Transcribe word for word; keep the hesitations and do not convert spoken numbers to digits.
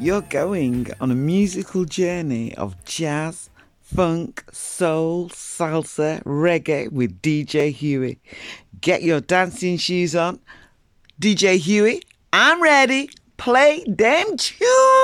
You're going on a musical journey of jazz, funk, soul, salsa, reggae with D J Huey. Get your dancing shoes on. D J Huey, I'm ready. Play them tunes.